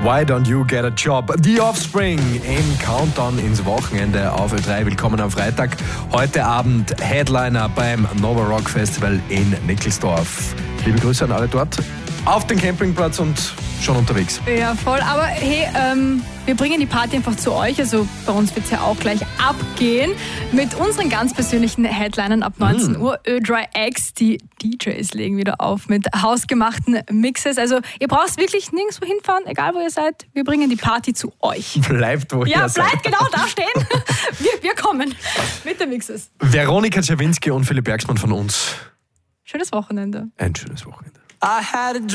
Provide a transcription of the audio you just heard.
Why Don't You Get a Job? The Offspring im Countdown ins Wochenende auf Ö3. Willkommen am Freitag. Heute Abend Headliner beim Nova Rock Festival in Nickelsdorf. Liebe Grüße an alle dort auf den Campingplatz und schon unterwegs. Ja, voll. Aber hey, wir bringen die Party einfach zu euch. Also bei uns wird es ja auch gleich abgehen. Mit unseren ganz persönlichen Headlinern ab 19 Uhr. Ö3X, die DJs legen wieder auf mit hausgemachten Mixes. Also ihr braucht wirklich nirgendwo hinfahren, egal wo ihr seid. Wir bringen die Party zu euch. Bleibt, wo ihr seid. Ja, bleibt genau da stehen. Wir kommen mit den Mixes. Veronika Czerwinski und Philipp Bergsmann von uns. Schönes Wochenende. Ein schönes Wochenende. I had a dream.